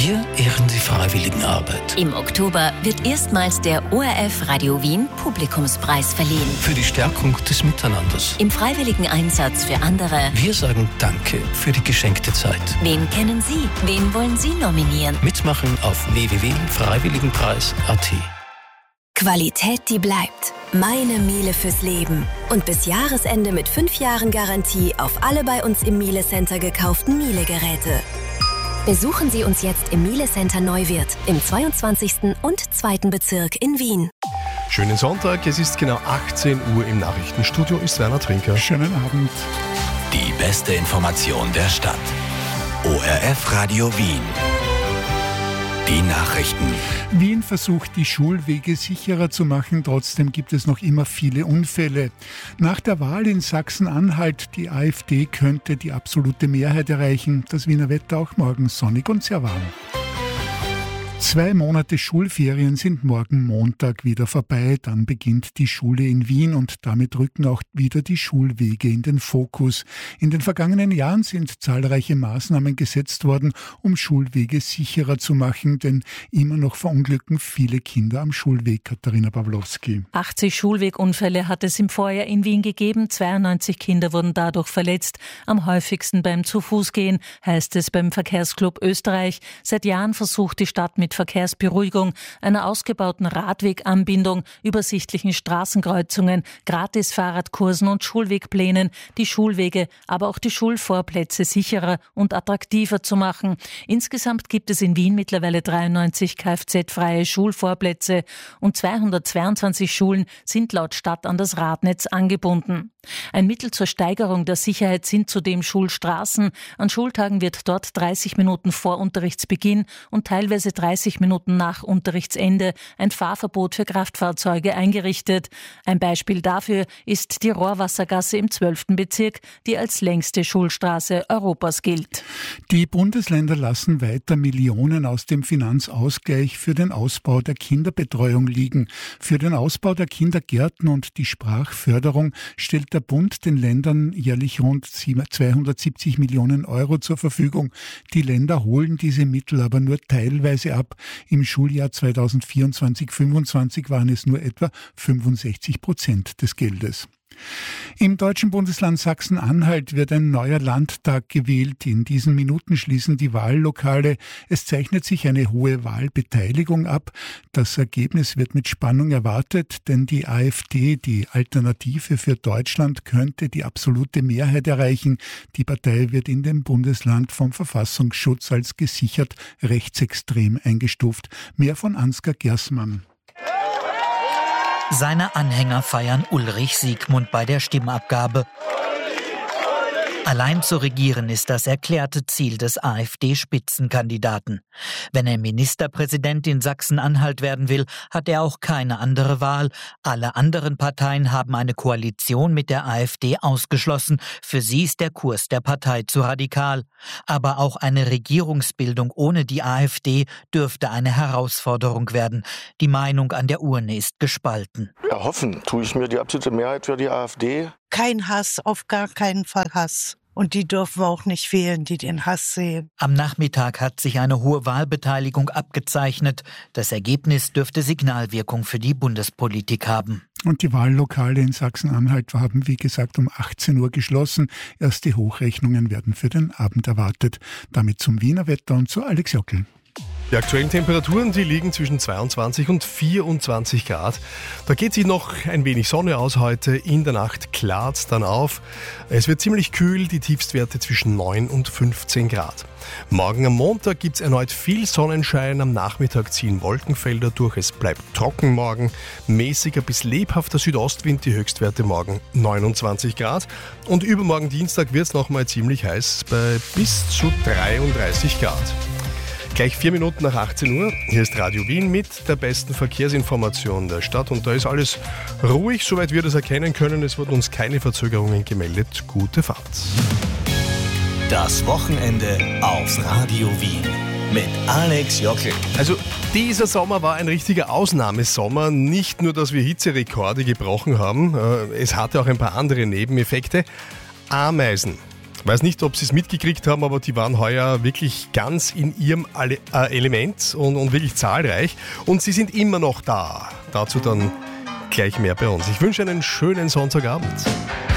Wir ehren die Freiwilligenarbeit. Im Oktober wird erstmals der ORF Radio Wien Publikumspreis verliehen. Für die Stärkung des Miteinanders. Im freiwilligen Einsatz für andere. Wir sagen Danke für die geschenkte Zeit. Wen kennen Sie? Wen wollen Sie nominieren? Mitmachen auf www.freiwilligenpreis.at. Qualität, die bleibt. Meine Miele fürs Leben. Und bis Jahresende mit 5 Jahren Garantie auf alle bei uns im Miele Center gekauften Miele-Geräte. Besuchen Sie uns jetzt im Miele Center Neuwirth im 22. und 2. Bezirk in Wien. Schönen Sonntag, es ist genau 18 Uhr im Nachrichtenstudio, ist Werner Trinker. Schönen Abend. Die beste Information der Stadt. ORF Radio Wien. Die Nachrichten. Wien versucht, die Schulwege sicherer zu machen. Trotzdem gibt es noch immer viele Unfälle. Nach der Wahl in Sachsen-Anhalt, die AfD könnte die absolute Mehrheit erreichen. Das Wiener Wetter auch morgen sonnig und sehr warm. 2 Monate Schulferien sind morgen Montag wieder vorbei. Dann beginnt die Schule in Wien und damit rücken auch wieder die Schulwege in den Fokus. In den vergangenen Jahren sind zahlreiche Maßnahmen gesetzt worden, um Schulwege sicherer zu machen, denn immer noch verunglücken viele Kinder am Schulweg. Katharina Pawlowski. 80 Schulwegunfälle hat es im Vorjahr in Wien gegeben. 92 Kinder wurden dadurch verletzt. Am häufigsten beim Zu-Fuß-Gehen, heißt es beim Verkehrsclub Österreich. Seit Jahren versucht die Stadt mit Verkehrsberuhigung, einer ausgebauten Radweganbindung, übersichtlichen Straßenkreuzungen, Gratis-Fahrradkursen und Schulwegplänen, die Schulwege, aber auch die Schulvorplätze sicherer und attraktiver zu machen. Insgesamt gibt es in Wien mittlerweile 93 Kfz-freie Schulvorplätze und 222 Schulen sind laut Stadt an das Radnetz angebunden. Ein Mittel zur Steigerung der Sicherheit sind zudem Schulstraßen. An Schultagen wird dort 30 Minuten vor Unterrichtsbeginn und teilweise 30 Minuten nach Unterrichtsende ein Fahrverbot für Kraftfahrzeuge eingerichtet. Ein Beispiel dafür ist die Rohrwassergasse im 12. Bezirk, die als längste Schulstraße Europas gilt. Die Bundesländer lassen weiter Millionen aus dem Finanzausgleich für den Ausbau der Kinderbetreuung liegen. Für den Ausbau der Kindergärten und die Sprachförderung stellt der Bund den Ländern jährlich rund 270 Millionen Euro zur Verfügung. Die Länder holen diese Mittel aber nur teilweise ab. Im Schuljahr 2024/25 waren es nur etwa 65% des Geldes. Im deutschen Bundesland Sachsen-Anhalt wird ein neuer Landtag gewählt. In diesen Minuten schließen die Wahllokale. Es zeichnet sich eine hohe Wahlbeteiligung ab. Das Ergebnis wird mit Spannung erwartet, denn die AfD, die Alternative für Deutschland, könnte die absolute Mehrheit erreichen. Die Partei wird in dem Bundesland vom Verfassungsschutz als gesichert rechtsextrem eingestuft. Mehr von Ansgar Gersmann. Seine Anhänger feiern Ulrich Siegmund bei der Stimmabgabe. Allein zu regieren ist das erklärte Ziel des AfD-Spitzenkandidaten. Wenn er Ministerpräsident in Sachsen-Anhalt werden will, hat er auch keine andere Wahl. Alle anderen Parteien haben eine Koalition mit der AfD ausgeschlossen. Für sie ist der Kurs der Partei zu radikal. Aber auch eine Regierungsbildung ohne die AfD dürfte eine Herausforderung werden. Die Meinung an der Urne ist gespalten. Erhoffen tue ich mir die absolute Mehrheit für die AfD. Kein Hass, auf gar keinen Fall Hass. Und die dürfen wir auch nicht wählen, die den Hass sehen. Am Nachmittag hat sich eine hohe Wahlbeteiligung abgezeichnet. Das Ergebnis dürfte Signalwirkung für die Bundespolitik haben. Und die Wahllokale in Sachsen-Anhalt haben, wie gesagt, um 18 Uhr geschlossen. Erste Hochrechnungen werden für den Abend erwartet. Damit zum Wiener Wetter und zu Alex Jockel. Die aktuellen Temperaturen, die liegen zwischen 22 und 24 Grad. Da geht sich noch ein wenig Sonne aus heute. In der Nacht klart es dann auf. Es wird ziemlich kühl, die Tiefstwerte zwischen 9 und 15 Grad. Morgen am Montag gibt es erneut viel Sonnenschein. Am Nachmittag ziehen Wolkenfelder durch. Es bleibt trocken morgen. Mäßiger bis lebhafter Südostwind. Die Höchstwerte morgen 29 Grad. Und übermorgen Dienstag wird es nochmal ziemlich heiß bei bis zu 33 Grad. Gleich 4 Minuten nach 18 Uhr. Hier ist Radio Wien mit der besten Verkehrsinformation der Stadt. Und da ist alles ruhig, soweit wir das erkennen können. Es wurden uns keine Verzögerungen gemeldet. Gute Fahrt. Das Wochenende auf Radio Wien mit Alex Jockel. Also dieser Sommer war ein richtiger Ausnahmesommer. Nicht nur, dass wir Hitzerekorde gebrochen haben. Es hatte auch ein paar andere Nebeneffekte. Ameisen. Weiß nicht, ob Sie es mitgekriegt haben, aber die waren heuer wirklich ganz in ihrem Element und wirklich zahlreich. Und sie sind immer noch da. Dazu dann gleich mehr bei uns. Ich wünsche einen schönen Sonntagabend.